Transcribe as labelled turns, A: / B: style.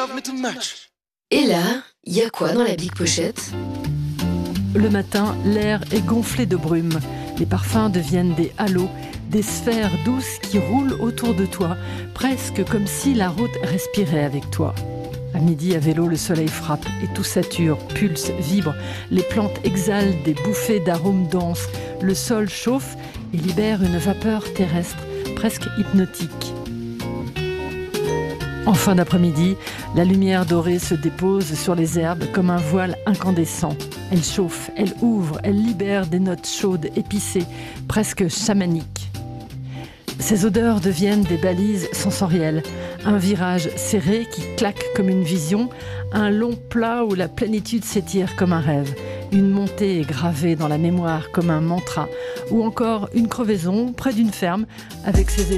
A: Et là, il y a quoi dans la Big Pochette ?
B: Le matin, l'air est gonflé de brume. Les parfums deviennent des halos, des sphères douces qui roulent autour de toi, presque comme si la route respirait avec toi. À midi, à vélo, le soleil frappe et tout sature, pulse, vibre. Les plantes exhalent des bouffées d'arômes denses. Le sol chauffe et libère une vapeur terrestre, presque hypnotique. En fin d'après-midi, la lumière dorée se dépose sur les herbes comme un voile incandescent. Elle chauffe, elle ouvre, elle libère des notes chaudes, épicées, presque chamaniques. Ces odeurs deviennent des balises sensorielles. Un virage serré qui claque comme une vision, un long plat où la plénitude s'étire comme un rêve. Une montée est gravée dans la mémoire comme un mantra, ou encore une crevaison près d'une ferme avec ses